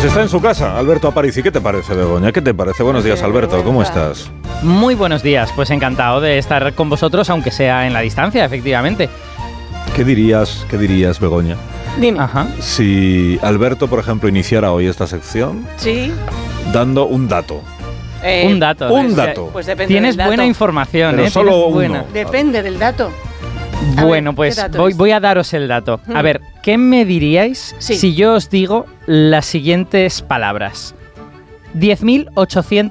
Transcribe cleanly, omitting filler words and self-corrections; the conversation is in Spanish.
Pues está en su casa, Alberto Aparici. ¿Qué te parece, Begoña? ¿Qué te parece? Buenos días, Alberto. ¿Cómo estás? Muy buenos días. Pues encantado de estar con vosotros, aunque sea en la distancia, efectivamente. ¿Qué dirías, Begoña? Dime. Ajá. Si Alberto, por ejemplo, iniciara hoy esta sección Sí. dando un dato. Un dato. Un dato. Pues depende Tienes del dato. buena información, Pero ¿eh? solo Tienes uno. buena. Depende del dato. A Bueno, ver, pues ¿qué dato es? voy a daros el dato. A ver, ¿qué me diríais Sí. si yo os digo las siguientes palabras? 10.800